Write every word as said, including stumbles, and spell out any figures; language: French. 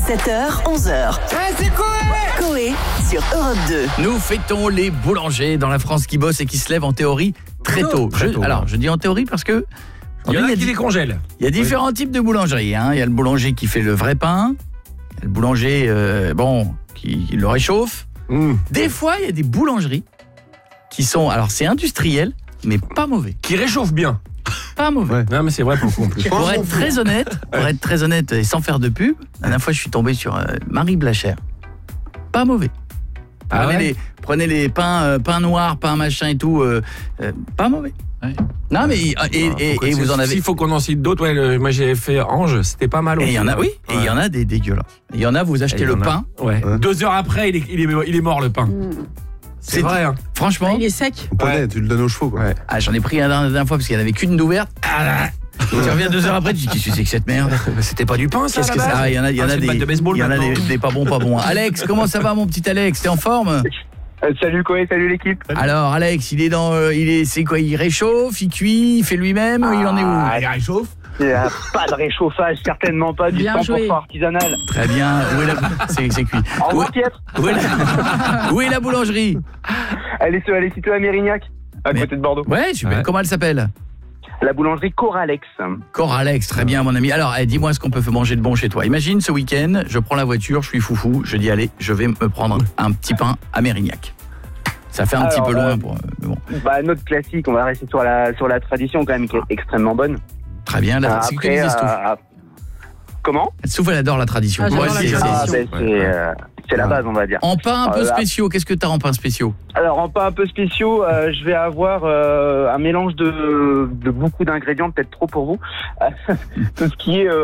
sept heures, onze heures. Ouais, c'est Coé Coé sur Europe deux. Nous fêtons les boulangers dans la France qui bosse et qui se lève en théorie très tôt. Très Je, tôt, alors, ouais. je dis en théorie parce que Il y en a il y a qui di- les congèlent. il y a différents types de boulangeries. Hein. Il y a le boulanger qui fait le vrai pain, il y a le boulanger euh, bon, qui, qui le réchauffe. Mmh. Des fois, il y a des boulangeries qui sont, alors c'est industriel, mais pas mauvais. Qui réchauffe bien. Pas mauvais. Ouais. Non mais c'est vrai pour vous en plus. Pour être très honnête, pour être très honnête et sans faire de pub, la dernière fois je suis tombé sur euh, Marie Blachère. Pas mauvais. Ah Prenez, ouais les, prenez les pains, euh, pains noirs, pains machin et tout, euh, euh, pas mauvais. Ouais. Non mais et, et, et, et vous en avez. S'il faut qu'on en cite d'autres, ouais, le- moi j'ai fait Ange, c'était pas mal. Et il y en a, oui. Et il y Ouais. en a des dégueulasses. Il y en a, vous Et achetez il y le en a- pain. Ouais. Ouais. Deux heures après, il est, il est, il est mort le pain. C'est C'est- vrai. Hein. Franchement, Il est sec. On connaît, Ouais. tu le donnes aux chevaux quoi. Ouais. ah, j'en ai pris un la dernière fois parce qu'il n'y en avait qu'une d'ouverte. Ah, tu reviens deux heures après, tu dis qu'est-ce que c'est que cette merde. Mais c'était pas du pain ça. Qu'est-ce à que la c'est base Ah, il y en a, il y en Ah, a c'est une des, batte de baseball il y en a des, maintenant. des pas bons, pas bons. Alex, comment ça va mon petit Alex? T'es en forme? Euh, salut Coé, salut l'équipe. Alors Alex, il est dans, euh, il est, c'est quoi? Il réchauffe, il cuit, il fait lui-même, il en est où? Ah, il réchauffe. Il n'y a pas de réchauffage, certainement pas, du Bien cent pour cent joué. artisanal. Très bien. Où est la, c'est, c'est cuit. Au Où, revoir Pietre. où est la, où est la boulangerie? Elle est, elle est située à Mérignac, à Mais- côté de Bordeaux. Ouais, super. Ouais. Comment elle s'appelle? La boulangerie Coralex. Coralex, très bien mon ami. Alors, eh, dis-moi ce qu'on peut manger de bon chez toi. Imagine ce week-end, je prends la voiture, je suis foufou, je dis allez, je vais me prendre un petit pain à Mérignac. Ça fait un Alors, petit peu euh, loin pour. Mais bon, Bah, notre classique, on va rester sur la, sur la tradition quand même, qui est extrêmement bonne. très bien. La, c'est ce que Après, disait Stouff. euh, comment Stouff, elle adore la tradition. Ah, Moi j'adore aussi, la c'est- Ah, tradition. ben, c'est euh, c'est la base, on va dire. En pain un peu Euh, spéciaux, qu'est-ce que t'as en pain spéciaux? Alors, en pain un peu spéciaux, euh, je vais avoir euh, un mélange de, de beaucoup d'ingrédients, peut-être trop pour vous. Tout ce qui est euh,